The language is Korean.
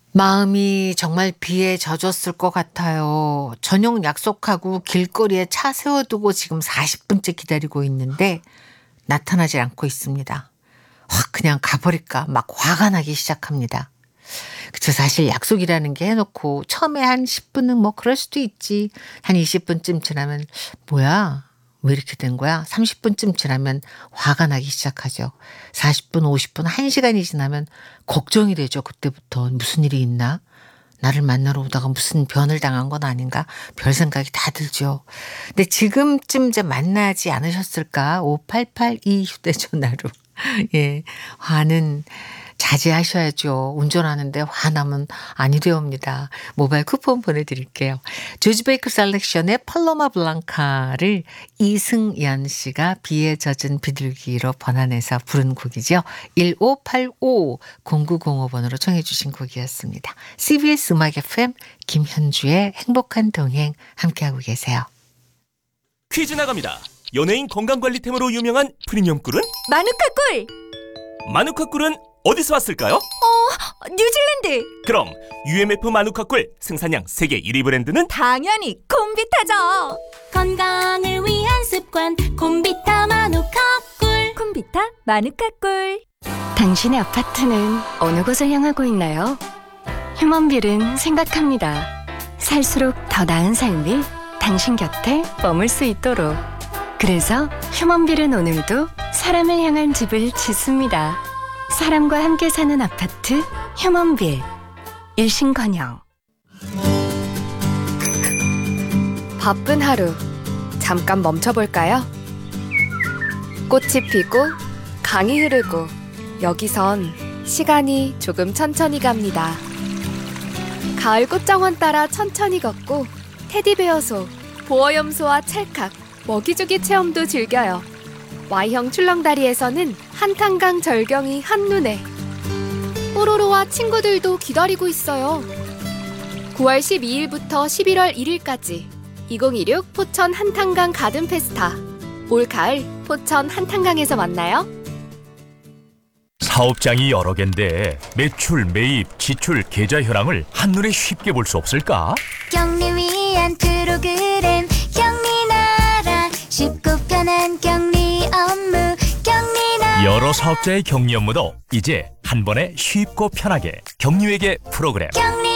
마음이 정말 비에 젖었을 것 같아요. 저녁 약속하고 길거리에 차 세워두고 지금 40분째 기다리고 있는데 나타나질 않고 있습니다. 확 그냥 가버릴까 막 화가 나기 시작합니다. 그쵸, 사실 약속이라는 게 해놓고 처음에 한 10분은 뭐 그럴 수도 있지. 한 20분쯤 지나면 뭐야? 왜 이렇게 된 거야? 30분쯤 지나면 화가 나기 시작하죠. 40분, 50분, 1시간이 지나면 걱정이 되죠. 그때부터 무슨 일이 있나? 나를 만나러 오다가 무슨 변을 당한 건 아닌가? 별 생각이 다 들죠. 근데 지금쯤 이제 만나지 않으셨을까? 5882 휴대전화로. 예, 화는 자제하셔야죠. 운전하는데 화나면 아니되옵니다. 모바일 쿠폰 보내드릴게요. 조지 베이커 셀렉션의 팔로마 블랑카를 이승연 씨가 비에 젖은 비둘기로 번안해서 부른 곡이죠. 1585 0905번으로 청해 주신 곡이었습니다. CBS 음악 FM 김현주의 행복한 동행 함께하고 계세요. 퀴즈 나갑니다. 연예인 건강관리템으로 유명한 프리미엄 꿀은? 마누카 꿀! 마누카 꿀은 어디서 왔을까요? 뉴질랜드! 그럼 UMF 마누카 꿀 생산량 세계 1위 브랜드는? 당연히 콤비타죠! 건강을 위한 습관 콤비타 마누카 꿀. 콤비타 마누카 꿀. 당신의 아파트는 어느 곳을 향하고 있나요? 휴먼빌은 생각합니다. 살수록 더 나은 삶이 당신 곁에 머물 수 있도록. 그래서 휴먼빌은 오늘도 사람을 향한 집을 짓습니다. 사람과 함께 사는 아파트 휴먼빌. 일신건영. 바쁜 하루 잠깐 멈춰볼까요? 꽃이 피고 강이 흐르고 여기선 시간이 조금 천천히 갑니다. 가을 꽃정원 따라 천천히 걷고 테디베어소, 보어염소와 찰칵, 먹이주기 체험도 즐겨요. Y형 출렁다리에서는 한탄강 절경이 한눈에. 뽀로로와 친구들도 기다리고 있어요. 9월 12일부터 11월 1일까지 2016 포천 한탄강 가든 페스타. 올 가을 포천 한탄강에서 만나요. 사업장이 여러 개인데 매출, 매입, 지출, 계좌 현황을 한눈에 쉽게 볼 수 없을까? 격리 위한 프로그램 격리나라 쉽고 편한 격리 업무 격리나라. 여러 사업자의 격리 업무도 이제 한 번에 쉽고 편하게 격리회계 프로그램. 격리